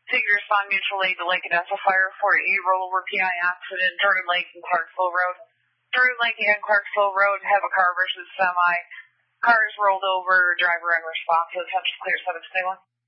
City respond mutual aid to Lake Odessa Fire for a rollover PI accident, Jordan Lake and Clarksville Road. Jordan Lake and Clarksville Road have a car versus semi. Car is rolled over, driver unresponsive. That's clear 721.